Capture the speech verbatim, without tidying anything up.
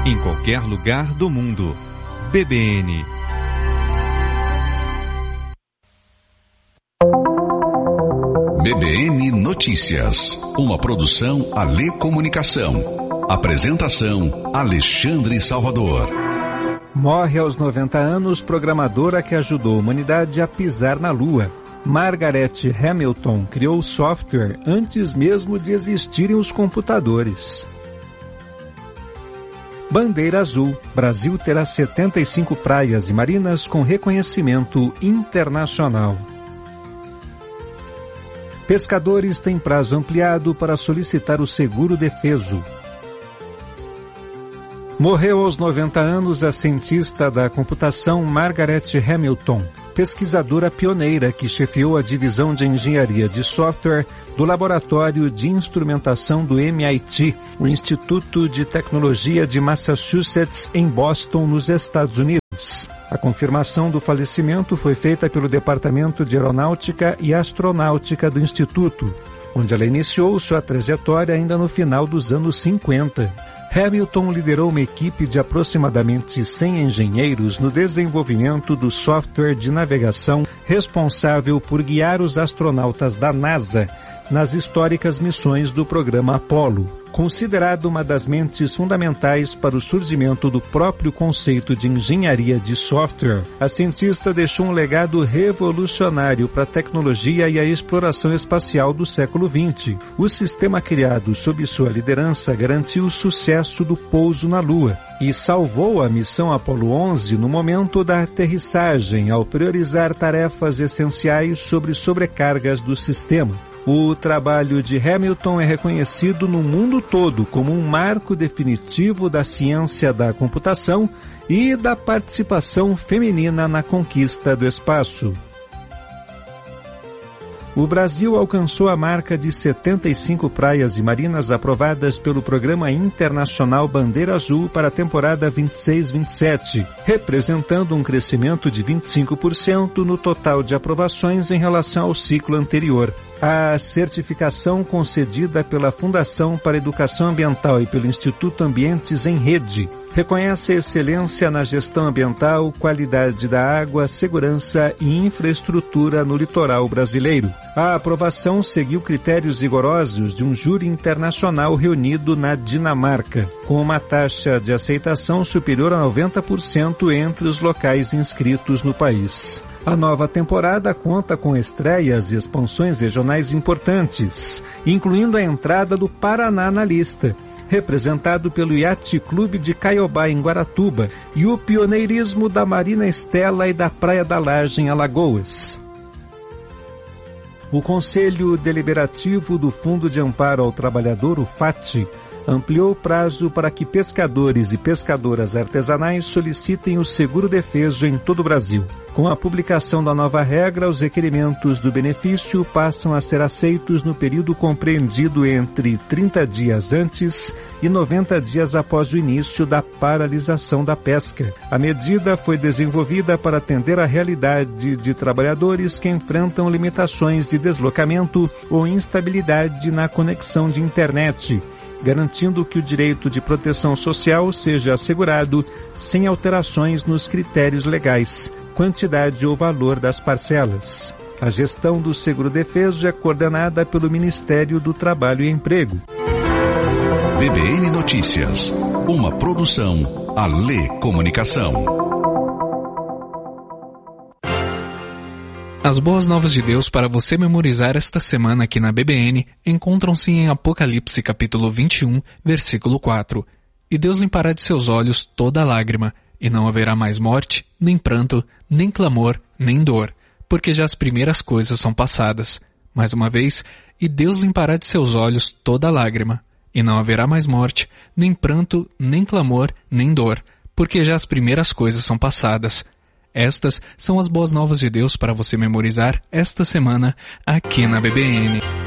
em qualquer lugar do mundo. B B N. B B N Notícias, uma produção Alê Comunicação. Apresentação Alexandre Salvador. Morre aos noventa anos programadora que ajudou a humanidade a pisar na Lua. Margaret Hamilton criou software antes mesmo de existirem os computadores. Bandeira Azul. Brasil terá setenta e cinco praias e marinas com reconhecimento internacional. Pescadores têm prazo ampliado para solicitar o seguro defeso. Morreu aos noventa anos a cientista da computação Margaret Hamilton, pesquisadora pioneira que chefiou a divisão de engenharia de software do Laboratório de Instrumentação do M I T, o Instituto de Tecnologia de Massachusetts, em Boston, nos Estados Unidos. A confirmação do falecimento foi feita pelo Departamento de Aeronáutica e Astronáutica do Instituto, onde ela iniciou sua trajetória ainda no final dos anos cinquenta. Hamilton liderou uma equipe de aproximadamente cem engenheiros no desenvolvimento do software de navegação responsável por guiar os astronautas da NASA nas históricas missões do programa Apollo. Considerada uma das mentes fundamentais para o surgimento do próprio conceito de engenharia de software, a cientista deixou um legado revolucionário para a tecnologia e a exploração espacial do século vinte. O sistema criado sob sua liderança garantiu o sucesso do pouso na Lua e salvou a missão Apollo onze no momento da aterrissagem, ao priorizar tarefas essenciais sobre sobrecargas do sistema. O trabalho de Hamilton é reconhecido no mundo todo como um marco definitivo da ciência da computação e da participação feminina na conquista do espaço. O Brasil alcançou a marca de setenta e cinco praias e marinas aprovadas pelo Programa Internacional Bandeira Azul para a temporada vinte e seis vinte e sete, representando um crescimento de vinte e cinco por cento no total de aprovações em relação ao ciclo anterior. A certificação concedida pela Fundação para a Educação Ambiental e pelo Instituto Ambientes em Rede reconhece a excelência na gestão ambiental, qualidade da água, segurança e infraestrutura no litoral brasileiro. A aprovação seguiu critérios rigorosos de um júri internacional reunido na Dinamarca, com uma taxa de aceitação superior a noventa por cento entre os locais inscritos no país. A nova temporada conta com estreias e expansões regionais importantes, incluindo a entrada do Paraná na lista, representado pelo Yacht Clube de Caiobá, em Guaratuba, e o pioneirismo da Marina Estela e da Praia da Laje, em Alagoas. O Conselho Deliberativo do Fundo de Amparo ao Trabalhador, o FAT, ampliou o prazo para que pescadores e pescadoras artesanais solicitem o seguro defeso em todo o Brasil. Com a publicação da nova regra, os requerimentos do benefício passam a ser aceitos no período compreendido entre trinta dias antes e noventa dias após o início da paralisação da pesca. A medida foi desenvolvida para atender à realidade de trabalhadores que enfrentam limitações de deslocamento ou instabilidade na conexão de internet, garantindo que o direito de proteção social seja assegurado sem alterações nos critérios legais, quantidade ou valor das parcelas. A gestão do seguro-defeso é coordenada pelo Ministério do Trabalho e Emprego. B B N Notícias, uma produção Alê Comunicação. As boas novas de Deus para você memorizar esta semana aqui na B B N encontram-se em Apocalipse capítulo vinte e um, versículo quatro. E Deus limpará de seus olhos toda lágrima, e não haverá mais morte, nem pranto, nem clamor, nem dor, porque já as primeiras coisas são passadas. Mais uma vez, e Deus limpará de seus olhos toda lágrima, e não haverá mais morte, nem pranto, nem clamor, nem dor, porque já as primeiras coisas são passadas. Estas são as boas novas de Deus para você memorizar esta semana aqui na B B N.